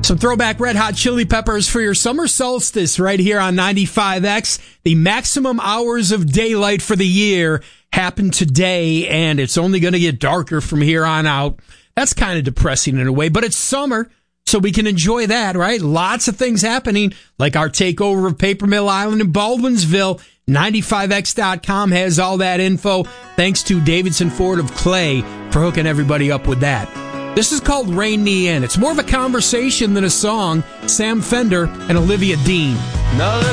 Some throwback Red Hot Chili Peppers for your summer solstice right here on 95X. The maximum hours of daylight for the year happen today, and it's only going to get darker from here on out. That's kind of depressing in a way, but it's summer, so we can enjoy that, right? Lots of things happening, like our takeover of Paper Mill Island in Baldwinsville. 95X.com has all that info. Thanks to Davidson Ford of Clay for hooking everybody up with that. This is called Rein Me In. It's more of a conversation than a song. Sam Fender and Olivia Dean.